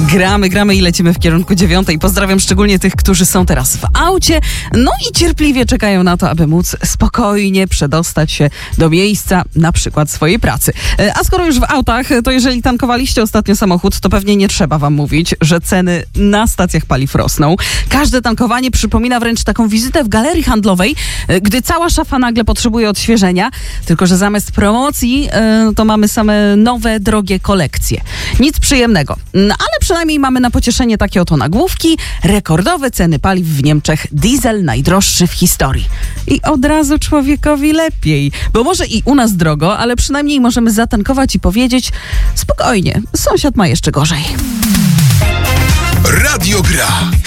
Gramy i lecimy w kierunku 9. Pozdrawiam szczególnie tych, którzy są teraz w aucie, no i cierpliwie czekają na to, aby móc spokojnie przedostać się do miejsca, na przykład swojej pracy. A skoro już w autach, to jeżeli tankowaliście ostatnio samochód, to pewnie nie trzeba wam mówić, że ceny na stacjach paliw rosną. Każde tankowanie przypomina wręcz taką wizytę w galerii handlowej, gdy cała szafa nagle potrzebuje odświeżenia, tylko że zamiast promocji to mamy same nowe, drogie kolekcje. Nic przyjemnego, ale przynajmniej mamy na pocieszenie takie oto nagłówki. Rekordowe ceny paliw w Niemczech, diesel najdroższy w historii. I od razu człowiekowi lepiej, bo może i u nas drogo, ale przynajmniej możemy zatankować i powiedzieć spokojnie, sąsiad ma jeszcze gorzej. Radio Gra.